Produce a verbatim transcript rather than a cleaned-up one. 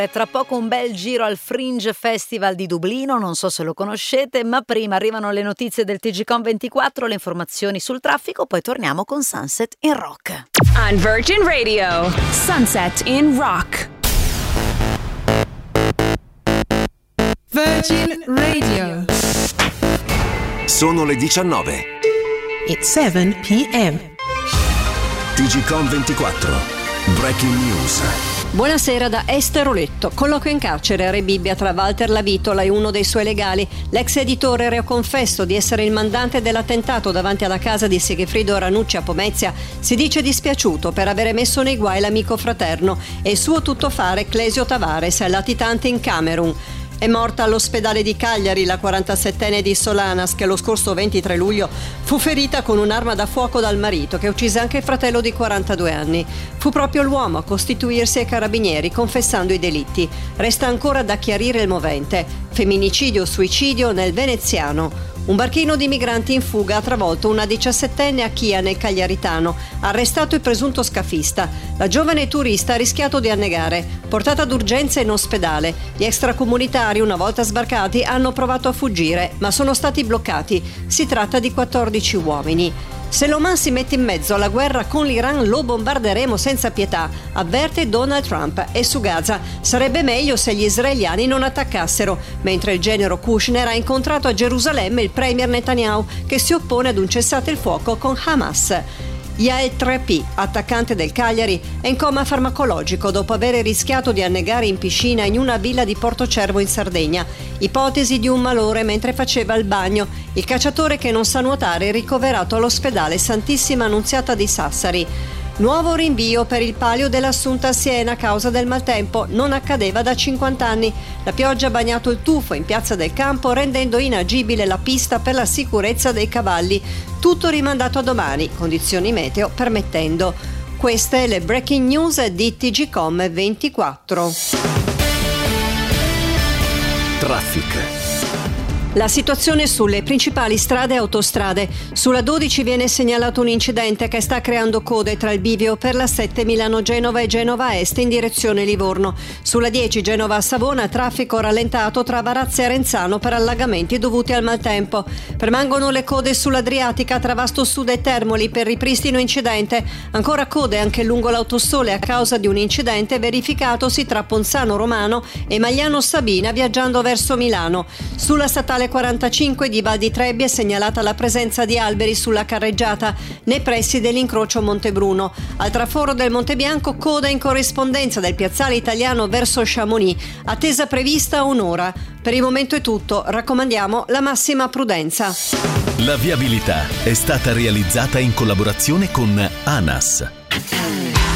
Tra poco un bel giro al Fringe Festival di Dublino, non so se lo conoscete, ma prima arrivano le notizie del T G Com ventiquattro, le informazioni sul traffico, poi torniamo con Sunset in Rock. On Virgin Radio, Sunset in Rock. Virgin Radio. Sono le diciannove. It's seven p.m. T G Com ventiquattro. Breaking News. Buonasera da Esther Oletto. Colloquio in carcere a Rebibbia tra Walter Lavitola e uno dei suoi legali. L'ex editore reo confesso di essere il mandante dell'attentato davanti alla casa di Sigifrido Ranucci a Pomezia si dice dispiaciuto per avere messo nei guai l'amico fraterno e il suo tuttofare Clesio Tavares, latitante in Camerun. È morta all'ospedale di Cagliari la quarantasettenne di Solanas che lo scorso ventitré luglio fu ferita con un'arma da fuoco dal marito che uccise anche il fratello di quarantadue anni. Fu proprio l'uomo a costituirsi ai carabinieri confessando i delitti. Resta ancora da chiarire il movente. Femminicidio o suicidio nel veneziano. Un barchino di migranti in fuga ha travolto una diciassettenne a Chia nel Cagliaritano. Arrestato il presunto scafista. La giovane turista ha rischiato di annegare. Portata d'urgenza in ospedale. Gli extracomunitari, una volta sbarcati, hanno provato a fuggire, ma sono stati bloccati. Si tratta di quattordici uomini. Se l'Oman si mette in mezzo alla guerra con l'Iran lo bombarderemo senza pietà, avverte Donald Trump. E su Gaza sarebbe meglio se gli israeliani non attaccassero, mentre il genero Kushner ha incontrato a Gerusalemme il premier Netanyahu che si oppone ad un cessate il fuoco con Hamas. Yael Trepi, attaccante del Cagliari, è in coma farmacologico dopo aver rischiato di annegare in piscina in una villa di Portocervo in Sardegna. Ipotesi di un malore mentre faceva il bagno. Il cacciatore che non sa nuotare è ricoverato all'ospedale Santissima Annunziata di Sassari. Nuovo rinvio per il palio dell'Assunta a Siena a causa del maltempo. Non accadeva da cinquanta anni. La pioggia ha bagnato il tufo in Piazza del Campo rendendo inagibile la pista per la sicurezza dei cavalli. Tutto rimandato a domani, condizioni meteo permettendo. Queste le breaking news di T G Com ventiquattro. Traffic. La situazione sulle principali strade e autostrade. Sulla dodici viene segnalato un incidente che sta creando code tra il bivio per la sette Milano-Genova e Genova Est in direzione Livorno. Sulla dieci Genova-Savona traffico rallentato tra Varazze e Arenzano per allagamenti dovuti al maltempo. Permangono le code sull'Adriatica tra Vasto Sud e Termoli per ripristino incidente. Ancora code anche lungo l'Autosole a causa di un incidente verificatosi tra Ponzano Romano e Magliano Sabina viaggiando verso Milano. Sulla statale quarantacinque di Val di Trebbia è segnalata la presenza di alberi sulla carreggiata nei pressi dell'incrocio Montebruno. Al traforo del Monte Bianco coda in corrispondenza del piazzale italiano verso Chamonix, attesa prevista un'ora. Per il momento è tutto, raccomandiamo la massima prudenza. La viabilità è stata realizzata in collaborazione con ANAS.